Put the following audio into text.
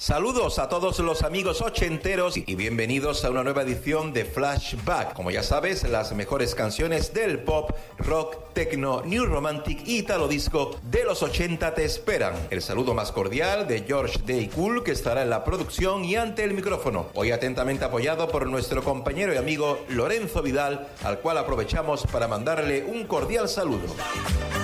Saludos a todos los amigos ochenteros y bienvenidos a una nueva edición de Flashback. Como ya sabes, las mejores canciones del pop, rock, techno, new romantic y italo disco de los 80 te esperan. El saludo más cordial de George Day Cool, que estará en la producción y ante el micrófono. Hoy atentamente apoyado por nuestro compañero y amigo Lorenzo Vidal, al cual aprovechamos para mandarle un cordial saludo.